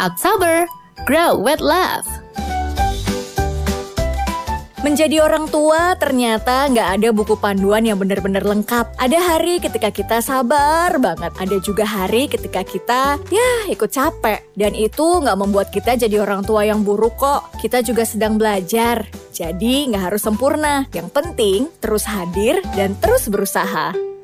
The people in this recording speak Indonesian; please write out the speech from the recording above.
October, grow with love. Menjadi orang tua ternyata nggak ada buku panduan yang benar-benar lengkap. Ada hari ketika kita sabar banget. Ada juga hari ketika kita ikut capek. Dan itu nggak membuat kita jadi orang tua yang buruk kok. Kita juga sedang belajar. Jadi nggak harus sempurna. Yang penting terus hadir dan terus berusaha.